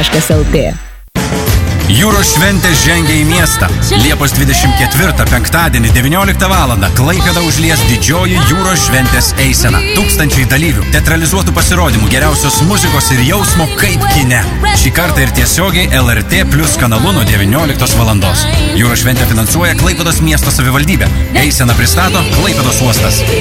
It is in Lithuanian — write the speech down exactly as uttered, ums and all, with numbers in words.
taškas el tė. Jūros šventė žengia į miestą. Liepos dvidešimt ketvirtą penktadienį devynioliktą valandą Klaipėdą užlies didžioji jūros šventės eisena. Tūkstančiai dalyvių, teatralizuotų pasirodymų, geriausios muzikos ir jausmo kaip kine. Šį kartą ir tiesiogiai el er tė plus kanalu nuo devynioliktos valandos. Jūros šventę finansuoja Klaipėdos miesto savivaldybė. Eiseną pristato Klaipėdos uostas.